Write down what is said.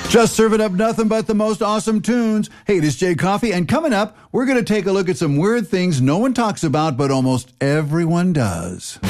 Just serving up nothing but the most awesome tunes. Hey, this is Jay Coffee, and coming up, we're going to take a look at some weird things no one talks about, but almost everyone does.